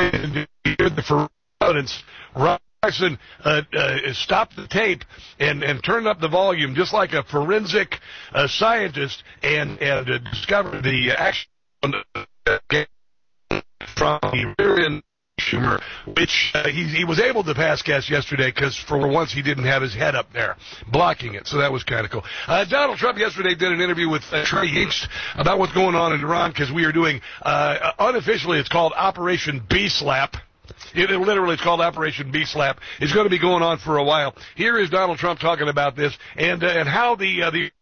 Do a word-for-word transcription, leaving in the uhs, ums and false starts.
and the evidence. Jackson uh, uh, stopped the tape and, and turned up the volume just like a forensic uh, scientist and, and uh, discovered the action from the rear end Schumer, which uh, he, he was able to pass gas yesterday because for once he didn't have his head up there blocking it, so that was kind of cool. Uh, Donald Trump yesterday did an interview with uh, Trey Hinks about what's going on in Iran because we are doing, uh, unofficially it's called Operation B-Slap. It, it literally, it's called Operation B-Slap. It's going to be going on for a while. Here is Donald Trump talking about this and uh, and how the uh, the